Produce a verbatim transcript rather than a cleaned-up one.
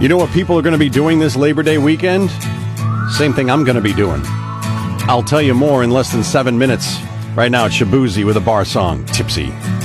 You know what people are going to be doing this Labor Day weekend? Same thing I'm going to be doing. I'll tell you more in less than seven minutes. Right now, it's Shabuzi with a bar song, Tipsy.